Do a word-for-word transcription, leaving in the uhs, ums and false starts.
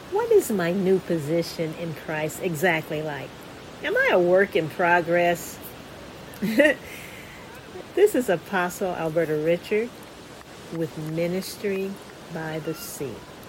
What is my new position in Christ exactly like? Am I a work in progress? This is Apostle Alberta Richard with Ministry by the Sea.